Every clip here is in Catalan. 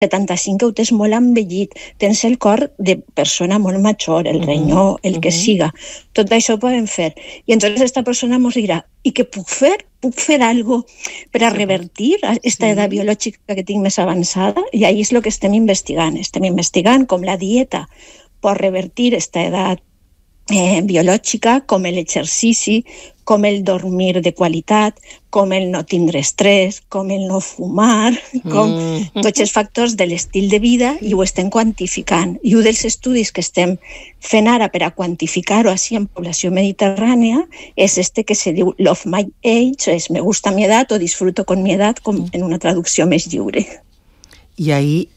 75 ho tens molt envellit, tens el cor de persona molt major, el renyó, el que siga. Tot això ho podem fer. I entonces esta persona ens dirà, i què puc fer? Puc fer algo per a revertir aquesta edat biològica que tinc més avançada? I ahí és el que estem investigant. Estem investigant com la dieta pot revertir aquesta edat biològica, com l'exercici, com el dormir de qualitat, com el no tindre estrès, com el no fumar, com tots els factors de l'estil de vida, i ho estem quantificant. I un dels estudis que estem fent ara per a quantificar-ho així en població mediterrània és este que se diu Love My Age, és Me gusta mi edad o Disfruto con mi edad, com en una traducció més lliure. I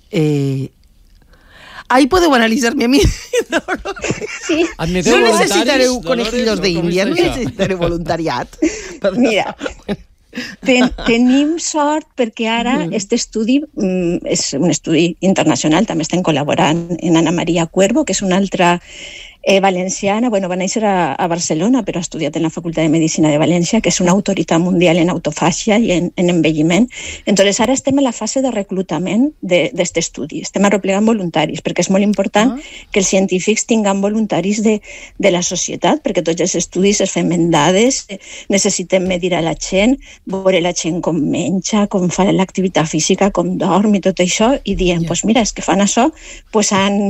ahí podeu analitzar-me a mi. Sí. No necessitareu conejillos d'Índia, no necessitareu voluntariat. Mira, tenim sort perquè ara aquest estudi és un estudi internacional, també estem col·laborant en Ana Maria Cuervo, que és una altra valenciana, va néixer a Barcelona, però ha estudiat en la Facultat de Medicina de València, que és una autoritat mundial en autofàgia i en envelliment. Entonces, ara estem en la fase de reclutament d'aquest estudi. Estem arreplegant voluntaris, perquè és molt important que els científics tinguin voluntaris de la societat, perquè tots els estudis es fem en dades, necessitem medir a la gent, veure la gent com menja, com fa l'activitat física, com dorm i tot això, i diem, doncs mira, és que fan això, doncs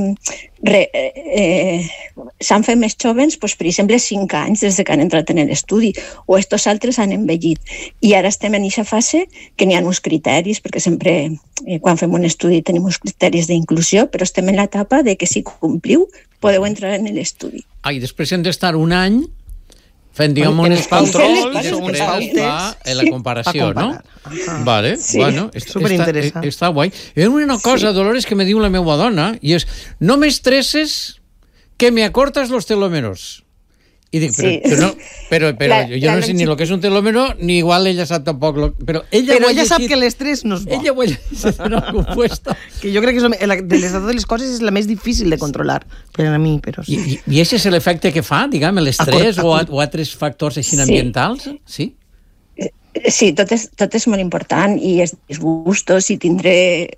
s'han fet més jovens, per exemple, 5 anys des que han entrat en l'estudi, o estos altres han envellit. I ara estem en aquesta fase que n'hi ha uns criteris, perquè sempre, quan fem un estudi, tenim uns criteris d'inclusió, però estem en l'etapa de que si compliu, podeu entrar en l'estudi. I després hem d'estar un any fent, diguem, uns controls i després la comparació, no? Vale, bueno, està guai. Hi ha una cosa, Dolores, que me diu la meva dona, i és, no m'estresses que me acortas los telómeros. I dic, però jo no sé ni el que és un telòmero, ni igual ella sap tampoc... Però ella sap que l'estrès no és bo. Ella ho ha llegit en algun puesto. Que jo crec que de les coses és la més difícil de controlar per a mi, però sí. I aquest és l'efecte que fa, diguem, l'estrès o altres factors així ambientals? Sí? Sí, tot és molt important, i els disgustos, i tindré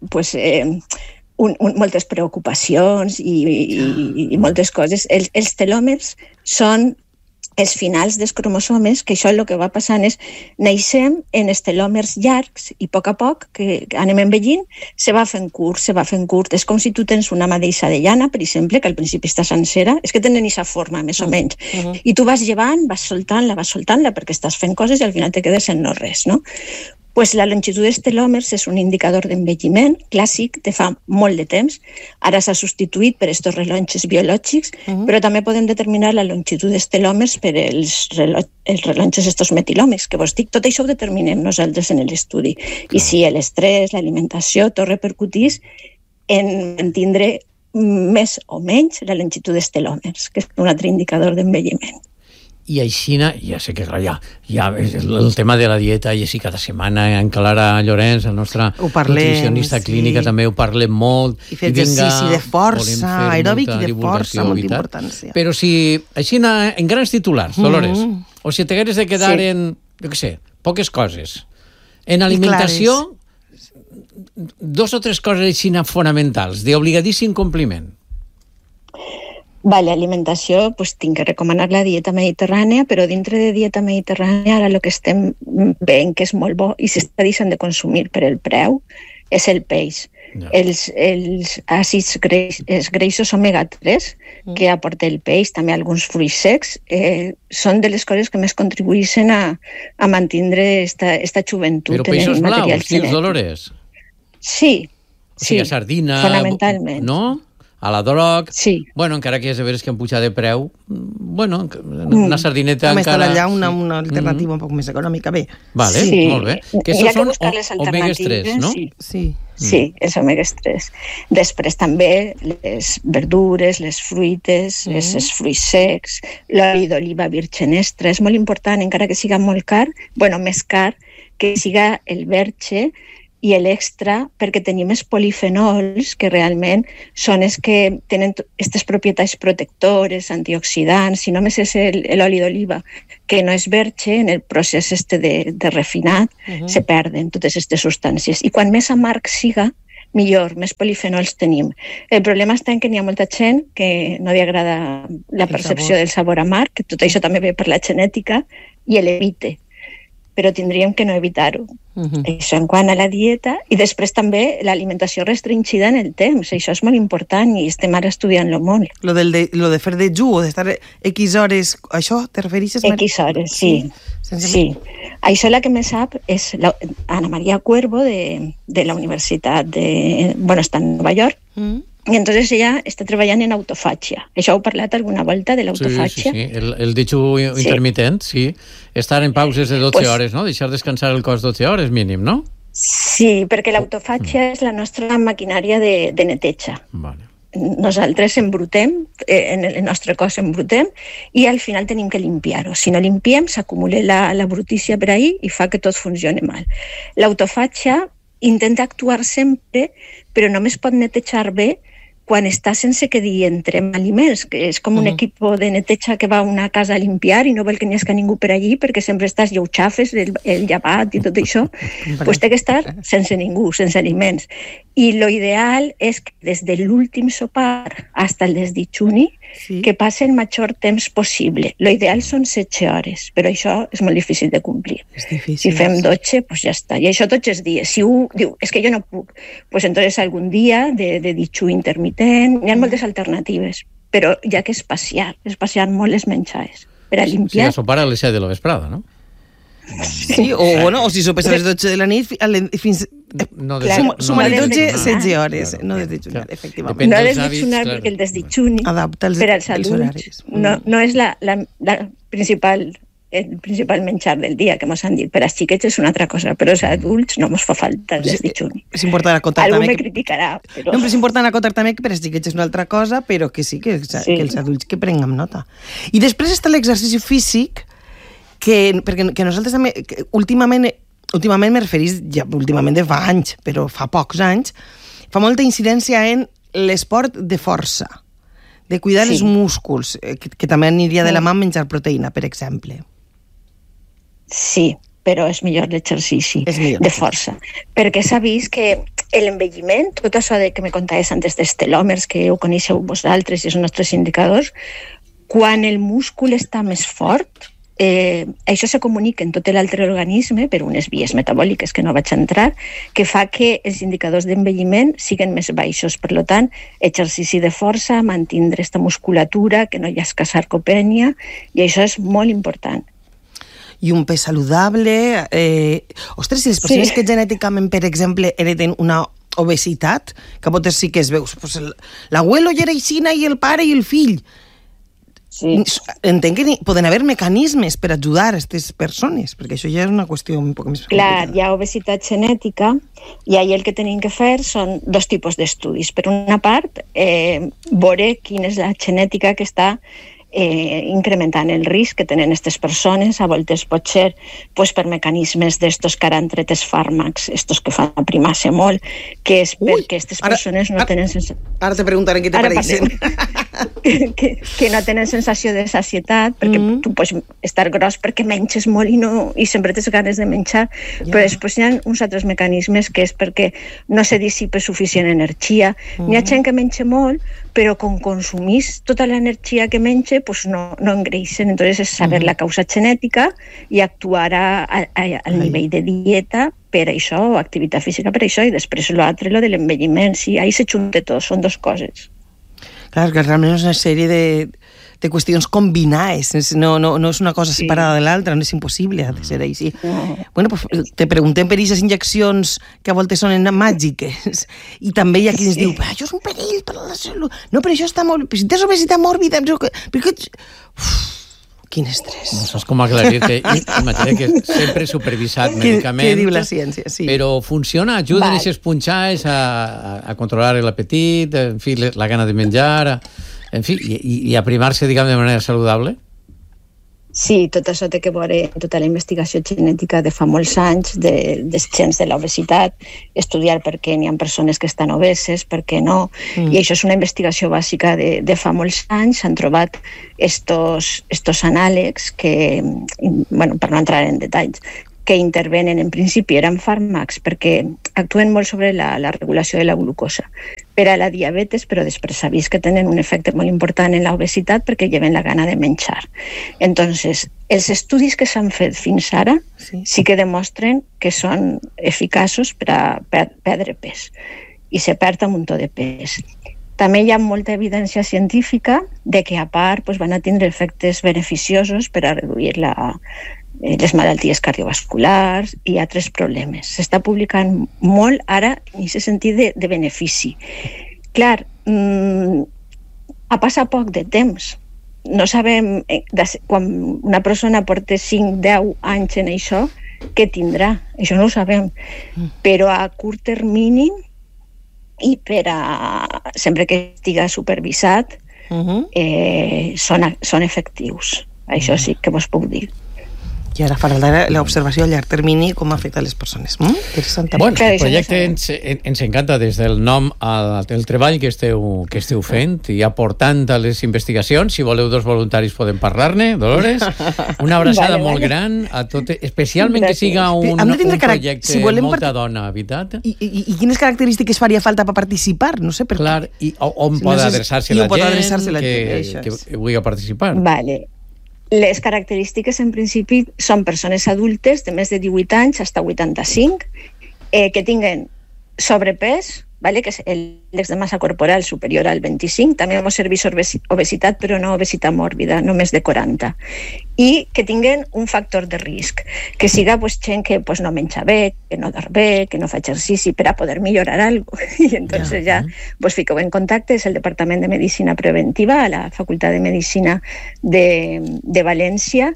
moltes preocupacions i moltes coses. Els telòmers són els finals dels cromosomes, que això el que va passant és neixem en els telòmers llargs i a poc que anem envellint, se va fent curt. És com si tu tens una madeixa de llana, per exemple, que al principi està sencera, és que tenen aquesta forma, més o menys. I tu vas llevant, vas soltant-la, perquè estàs fent coses i al final te quedes en no res, no? Pues la longitud dels telòmers és un indicador d'envelliment clàssic de fa molt de temps. Ara s'ha substituït per aquests rellotges biològics, però també podem determinar la longitud dels telòmers per els rellotges estos metilòmics, que vos dic, tot això ho determinem nosaltres en l'estudi. I si l'estrès, l'alimentació, tot repercutís en mantindre més o menys la longitud dels telòmers, que és un altre indicador d'envelliment. I així, ja sé que ja el tema de la dieta, i així cada setmana en Clara Llorenç, el nostre nutricionista clínica, també ho parlem molt. I fer exercici de força, aeròbic i de força, molta importància. Però si, així en grans titulars, Dolores, o si t'hagueres de quedar en, jo què sé, poques coses. En alimentació, 2 o 3 coses així fonamentals, d'obligadíssim compliment. Vale, alimentació, tinc que recomanar la dieta mediterrània, però dintre de dieta mediterrània ara el que estem veient que és molt bo i s'està deixant de consumir per el preu és el peix. Els àcids greixos omega-3 que aporta el peix, també alguns fruits secs, són de les coses que més contribueixen a mantenir esta joventut. Però peixos blaus, dius, Dolores? Sí. O sigui, sardina, fonamentalment. No? A la droc, sí. Bueno, encara que és de veres que han pujat de preu, bueno, una sardineta encara... Estarà allà una alternativa un poc més econòmica, bé. Vale, sí. Molt bé. Que això són omega-3, no? Sí, és omega-3. Després també les verdures, les fruites, els fruits secs, l'oli d'oliva virgen extra, és molt important, encara que siga molt car, més car, que siga el verge i l'extra, perquè tenim els polifenols, que realment són els que tenen aquestes propietats protectores, antioxidants, i només és l'oli d'oliva, que no és verge, en el procés de refinat, se perden totes aquestes substàncies. I quan més amarg siga, millor, més polifenols tenim. El problema està en que n'hi ha molta gent que no li agrada la percepció del sabor amarg, que tot això també ve per la genètica, i l'evite. Però tindríem que no evitar-ho. Això en quant a la dieta, i després també l'alimentació restringida en el temps. Això és molt important i estem ara estudiant-lo molt. Lo de fer dejú o d'estar X hores, això te refereixes? X hores, sí. Sí. Això la que me sap és Ana María Cuervo de la Universitat està en Nova York, i entonces ella està treballant en autofàgia. Això heu parlat alguna volta de l'autofàgia? Sí. El dejú intermitent, sí. Estar en pauses de 12 hores, no? Deixar descansar el cos 12 hores mínim, no? Sí, perquè l'autofàgia és la nostra maquinària de neteja. Vale. Nosaltres embrutem, en el nostre cos embrutem, i al final tenim que limpiar-ho. Si no limpiem, s'acumula la brutícia per ahí i fa que tot funcioni mal. L'autofàgia intenta actuar sempre, però només pot netejar bé quan està sense que hi entrem aliments, que és com un equip de neteja que va a una casa a limpiar i no vol que n'hi hagi ningú per allí perquè sempre estàs i ho xafes, el llevat i tot això, doncs té que estar sense ningú, sense aliments. I lo ideal és que des de l'últim sopar fins al desdejuni que passe el major temps possible. Lo ideal són 16 hores, però això és molt difícil de complir. Si fem 12, doncs ja està. I això tots els dies. Si un diu, és que jo no puc, doncs entonces algun dia de dejú intermitent, hi ha moltes alternatives, però hi ha que espaciar molt les menjades per a limpiar. Sí, a sopar a les 7 de la vesprada, no? Sí, o si sopes a les 12 de la nit fins... Sumar 12-16 hores, no desdejunar, efectivament. No desdejunar perquè el desdejuni per als adults no és el principal menjar del dia, que mos han dit. Per als xiquets és una altra cosa, però als adults no mos fa falta el desdejuni. És important acotar també... Algú me criticarà, però... No, però és important acotar també que per als xiquets és una altra cosa, però que sí, que els adults que prenguem nota. I després està l'exercici físic, perquè nosaltres també, últimament me referís, ja últimament de fa anys, però fa pocs anys, fa molta incidència en l'esport de força, de cuidar els músculs, que també aniria de la mà menjar proteïna, per exemple. Sí, però és millor l'exercici de força, perquè s'ha vist que l'envelliment, tot això que me contaves antes dels telòmers, que ho coneixeu vosaltres i els nostres indicadors, quan el múscul està més fort, això se comunica en tot l'altre organisme per unes vies metabòliques que no vaig entrar, que fa que els indicadors d'envelliment siguin més baixos. Per tant, exercici de força, mantindre aquesta musculatura, que no hi hagi sarcopènia, i això és molt important. I un pes saludable... Ostres, si les persones que genèticament, per exemple, hereten una obesitat, que potser sí que es veus, l'abuelo ja era aixina i el pare i el fill... Sí. Entenc que poden haver mecanismes per ajudar a aquestes persones, perquè això ja és una qüestió un poc més complicada. Clar, hi ha obesitat genètica i ahí el que tenim que fer són dos tipus d'estudis. Per una part, veure quina és la genètica que està incrementant el risc que tenen aquestes persones. A voltes pot ser per mecanismes d'estos que ara han tret els fàrmacs, estos que fan aprimar-se molt, que és perquè aquestes persones no tenen... Ara te preguntaré què te pareixen. Que no tenen sensació de sacietat, perquè tu pots estar gros perquè menges molt i sempre tens ganes de menjar, però després hi ha uns altres mecanismes que és perquè no se dissipa suficient energia. N'hi ha gent que menja molt, però com consumís tota l'energia que menja, pues no engreixen. Entonces és saber la causa genètica i actuar al nivell de dieta per això, o activitat física per això, i després l'altre, lo de l'envelliment. Sí, ahí se junta tot, són dos coses. Clar, que realment és una sèrie de qüestions combinades, no és una cosa separada de l'altra, no és impossible, ha de ser així. Bueno, pues, te preguntem per aquestes injeccions que a voltes són màgiques, i també hi ha qui ens diu, això és un perill per a la salut, no, però això està molt... Si tens obesitat mòrbida, quin estrès. No saps com aclarir-te, imagina que sempre supervisat medicament. Què diu la ciència, sí. Però funciona, ajuden aquestes punxades a controlar l'apetit, en fi, la gana de menjar, en fi, i aprimar-se, diguem, de manera saludable? Sí, tot això té que veure tota la investigació genètica de fa molts anys, dels gens de l'obesitat, estudiar per què n'hi ha persones que estan obeses, per què no, i això és una investigació bàsica de fa molts anys. S'han trobat estos anàlegs que, bueno, per no entrar en detalls, que intervenen. En principi eren fàrmacs perquè actuen molt sobre la regulació de la glucosa per a la diabetes, però després s'ha vist que tenen un efecte molt important en l'obesitat perquè lleven la gana de menjar. Entonces, els estudis que s'han fet fins ara sí que demostren que són eficaços per a perdre pes i se perd un muntó de pes. També hi ha molta evidència científica de que, a part, van a tindre efectes beneficiosos per a reduir les malalties cardiovasculars i altres problemes. S'està publicant molt ara en aquest sentit de benefici. Clar, ha passat poc de temps. No sabem, quan una persona porta 5-10 anys en això, què tindrà? Això no ho sabem. Però a curt termini i sempre que estiga supervisat són efectius. Això sí que vos puc dir. I ara farà l'observació a llarg termini com afecta les persones. Bueno, el projecte ens encanta des del nom al treball que esteu fent i aportant a les investigacions. Si voleu dos voluntaris podem parlar-ne, Dolores. Una abraçada molt gran a tot, especialment que siga un projecte molta dona, veritat? I quines característiques faria falta per participar? No sé, clar, i on pot adreçar-se la gent que vulgui participar. Vale. Les característiques, en principi, són persones adultes de més de 18 anys fins a 85, que tinguen sobrepès, que és l'índex de massa corporal superior al 25, també hemos servit obesitat, però no obesitat mòrbida, només de 40, i que tinguen un factor de risc, que siga gent que no menja bé, que no dorm bé, que no fa exercici per a poder millorar alguna cosa. I entonces ja vos fiqueu en contacte, és el Departament de Medicina Preventiva a la Facultat de Medicina de València,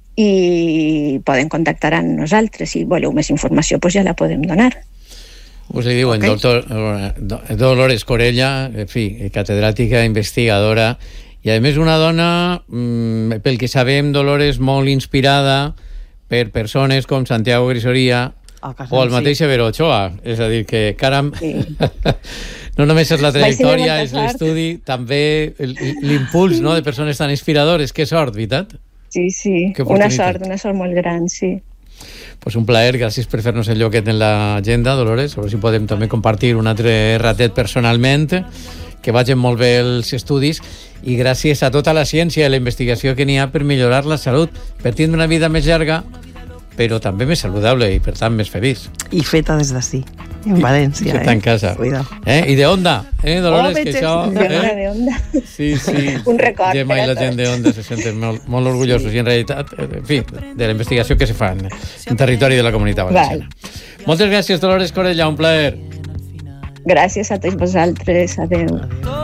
i poden contactar amb nosaltres. Si voleu més informació, ja la podem donar. Us li diuen doctor Dolores Corella, en fi, catedràtica, investigadora, i a més una dona, pel que sabem, Dolores, molt inspirada per persones com Santiago Grisoria o el mateix Severo Ochoa. És a dir, que caram, no només és la trajectòria, és l'estudi, també l'impuls de persones tan inspiradores. Que sort, veritat? Sí, una sort molt gran, sí. Pues un plaer, gràcies per fer-nos el lloquet en l'agenda, Dolores. A veure si podem també compartir un altre ratet personalment, que vagin molt bé els estudis, i gràcies a tota la ciència i la investigació que n'hi ha per millorar la salut, per tindre una vida més llarga, però també més saludable i, per tant, més feliç. I feta des d'ací, en València. Feta en casa. I de Onda, Dolores, que això... De Onda. Sí. Un record. Gemma i la gent de Onda se senten molt orgullosos, i en realitat, en fi, de la investigació que se fa en territori de la Comunitat Valenciana. Moltes gràcies, Dolores Corella, un plaer. Gràcies a tots vosaltres, adeu.